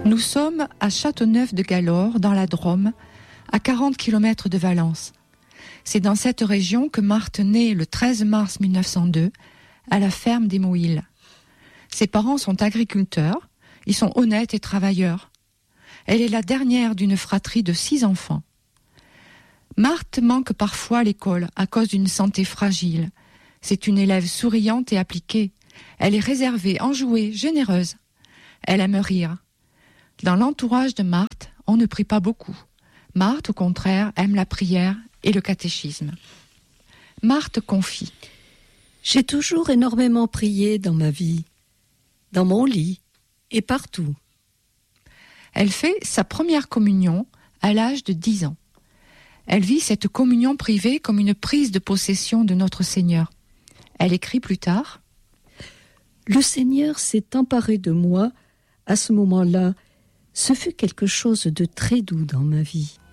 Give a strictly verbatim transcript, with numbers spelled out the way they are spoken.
Nous sommes à Châteauneuf-de-Galore, dans la Drôme, à quarante kilomètres de Valence. C'est dans cette région que Marthe naît le treize mars mille neuf cent deux, à la ferme des Mouilles. Ses parents sont agriculteurs, ils sont honnêtes et travailleurs. Elle est la dernière d'une fratrie de six enfants. Marthe manque parfois à l'école à cause d'une santé fragile. C'est une élève souriante et appliquée. Elle est réservée, enjouée, généreuse. Elle aime rire. Dans l'entourage de Marthe, on ne prie pas beaucoup. Marthe, au contraire, aime la prière et le catéchisme. Marthe confie. J'ai toujours énormément prié dans ma vie, dans mon lit et partout. Elle fait sa première communion à l'âge de dix ans. Elle vit cette communion privée comme une prise de possession de notre Seigneur. Elle écrit plus tard. Le Seigneur s'est emparé de moi à ce moment-là. Ce fut quelque chose de très doux dans ma vie.